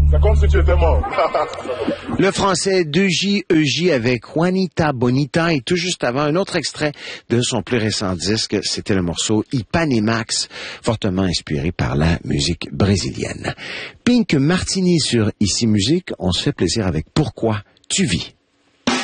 C'est comme si tu étais mort. Le français 2J avec Juanita Bonita et tout juste avant un autre extrait de son plus récent disque, c'était le morceau Ipanemax, fortement inspiré par la musique brésilienne. Pink Martini sur Ici Musique, on se fait plaisir avec Pourquoi tu vis.